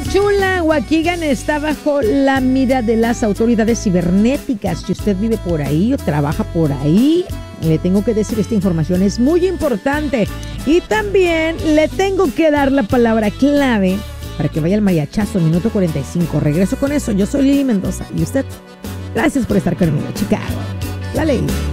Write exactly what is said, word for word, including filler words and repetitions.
Tapachula, Waukegan está bajo la mira de las autoridades cibernéticas. Si usted vive por ahí o trabaja por ahí, le tengo que decir, esta información es muy importante. Y también le tengo que dar la palabra clave para que vaya al mariachazo, minuto cuarenta y cinco. Regreso con eso. Yo soy Lili Mendoza. ¿Y usted? Gracias por estar conmigo, Chicago. La ley.